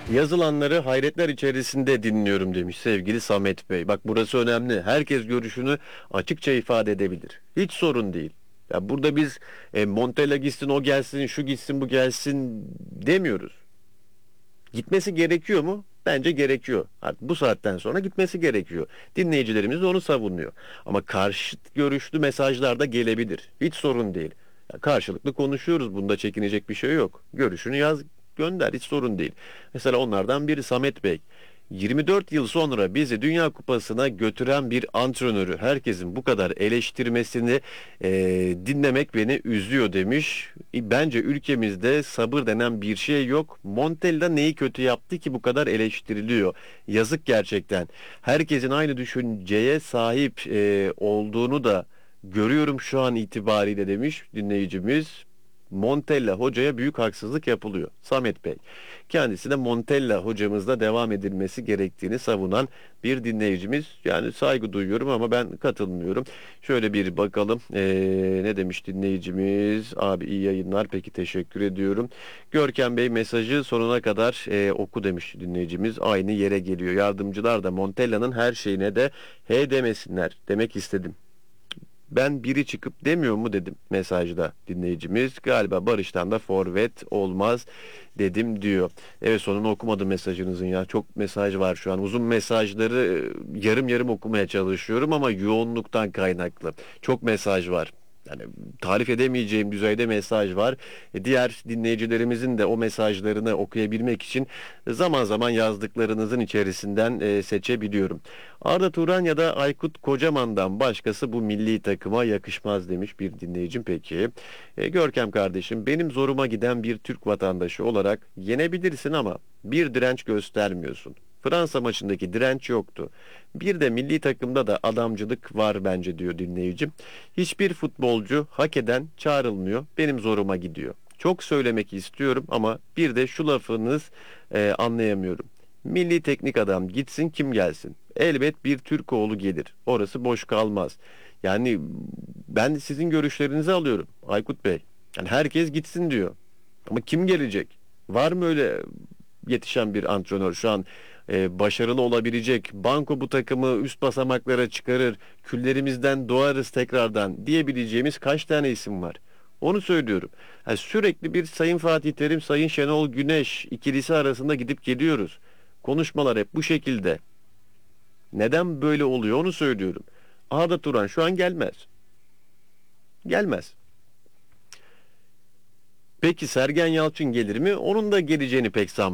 Yazılanları hayretler içerisinde dinliyorum demiş sevgili Samet Bey. Bak burası önemli. Herkes görüşünü açıkça ifade edebilir. Hiç sorun değil. Ya burada biz Montella gitsin, o gelsin, şu gitsin, bu gelsin demiyoruz. Gitmesi gerekiyor mu? Bence gerekiyor. Artık bu saatten sonra gitmesi gerekiyor. Dinleyicilerimiz de onu savunuyor. Ama karşıt görüşlü mesajlar da gelebilir. Hiç sorun değil. Ya karşılıklı konuşuyoruz. Bunda çekinecek bir şey yok. Görüşünü yaz, gönder. Hiç sorun değil. Mesela onlardan biri Samet Bey. 24 yıl sonra bizi Dünya Kupası'na götüren bir antrenörü herkesin bu kadar eleştirmesini dinlemek beni üzüyor demiş. Bence ülkemizde sabır denen bir şey yok. Montella neyi kötü yaptı ki bu kadar eleştiriliyor? Yazık gerçekten. Herkesin aynı düşünceye sahip olduğunu da görüyorum şu an itibariyle demiş dinleyicimiz. Montella hocaya büyük haksızlık yapılıyor. Samet Bey. Kendisi de Montella hocamızla devam edilmesi gerektiğini savunan bir dinleyicimiz. Yani saygı duyuyorum ama ben katılmıyorum. Şöyle bir bakalım. Ne demiş dinleyicimiz? Abi iyi yayınlar. Peki teşekkür ediyorum. Görkem Bey mesajı sonuna kadar oku demiş dinleyicimiz. Aynı yere geliyor. Yardımcılar da Montella'nın her şeyine de he demesinler demek istedim. Ben biri çıkıp demiyor mu dedim mesajda dinleyicimiz. Galiba Barış'tan da forvet olmaz dedim diyor. Evet sonunu okumadım mesajınızın ya. Çok mesaj var şu an. Uzun mesajları yarım yarım okumaya çalışıyorum ama yoğunluktan kaynaklı. Çok mesaj var. Yani tarif edemeyeceğim düzeyde mesaj var. Diğer dinleyicilerimizin de o mesajlarını okuyabilmek için zaman zaman yazdıklarınızın içerisinden seçebiliyorum. Arda Turan ya da Aykut Kocaman'dan başkası bu milli takıma yakışmaz demiş bir dinleyicim peki. Görkem kardeşim benim zoruma giden bir Türk vatandaşı olarak yenebilirsin ama bir direnç göstermiyorsun. Fransa maçındaki direnç yoktu. Bir de milli takımda da adamcılık var bence diyor dinleyicim. Hiçbir futbolcu hak eden çağrılmıyor. Benim zoruma gidiyor. Çok söylemek istiyorum ama bir de şu lafınız anlayamıyorum. Milli teknik adam gitsin kim gelsin? Elbet bir Türk oğlu gelir. Orası boş kalmaz. Yani ben sizin görüşlerinizi alıyorum Aykut Bey. Yani herkes gitsin diyor. Ama kim gelecek? Var mı öyle yetişen bir antrenör şu an başarılı olabilecek? Banko bu takımı üst basamaklara çıkarır. Küllerimizden doğarız tekrardan diyebileceğimiz kaç tane isim var? Onu söylüyorum. Ha, sürekli bir Sayın Fatih Terim, Sayın Şenol Güneş ikilisi arasında gidip geliyoruz. Konuşmalar hep bu şekilde. Neden böyle oluyor onu söylüyorum. Arda Turan şu an gelmez. Gelmez. Peki Sergen Yalçın gelir mi? Onun da geleceğini pek sanmıyorum.